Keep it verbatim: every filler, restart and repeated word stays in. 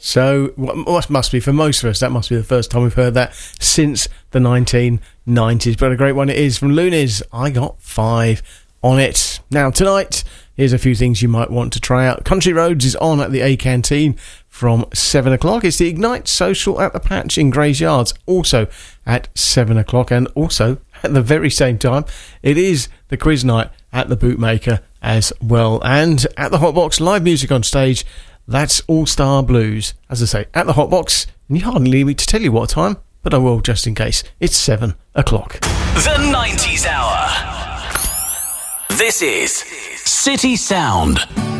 So what must be, for most of us, that must be the first time we've heard that since the nineteen nineties. But a great one it is from Loonies. I Got Five on it. Now, tonight, here's a few things you might want to try out. Country Roads is on at the A Canteen from seven o'clock. It's the Ignite Social at the Patch in Grays Yards, also at seven o'clock. And also, at the very same time, it is the quiz night at the Bootmaker as well. And at the Hotbox, live music on stage. That's All Star Blues, as I say, at the Hotbox. And you hardly need me to tell you what time, but I will just in case. It's seven o'clock. The nineties Hour. This is City Sound.